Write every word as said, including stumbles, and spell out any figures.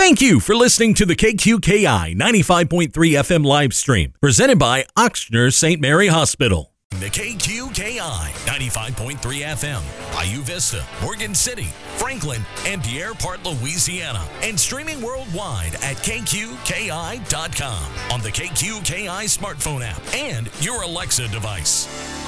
Thank you for listening to the K Q K I ninety-five point three F M live stream, presented by Ochsner Saint Mary Hospital. The K Q K I ninety-five point three F M, Bayou Vista, Morgan City, Franklin, and Pierre Part, Louisiana, and streaming worldwide at K Q K I dot com on the K Q K I smartphone app and your Alexa device.